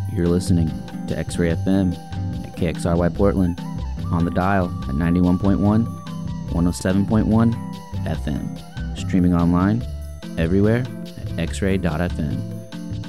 You're listening to X-Ray FM at KXRY Portland, on the dial at 91.1, 107.1 FM, streaming online everywhere at xray.fm.